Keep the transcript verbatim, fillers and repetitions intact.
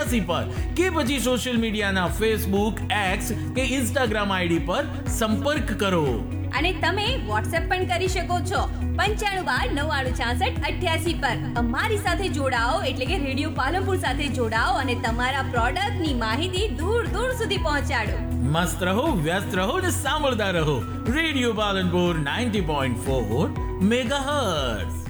અઠ્યાસી પર કે પછી સોશિયલ મીડિયાના ફેસબુક, એક્સ કે ઇન્સ્ટાગ્રામ આઈડી પર સંપર્ક કરો. અને તમે વોટ્સએપ પણ કરી શકો છો પંચાણું બાર નવ્વાણું છાસઠ અઠ્યાસી પર. અમારી સાથે જોડાઓ એટલે કે રેડિયો પાલનપુર સાથે જોડાઓ અને તમારા પ્રોડક્ટની માહિતી દૂર દૂર સુધી પહોંચાડો. મસ્ત રહો, વ્યસ્ત રહો ને સાંભળતા રહો radio Palanpur ninety point four megahertz.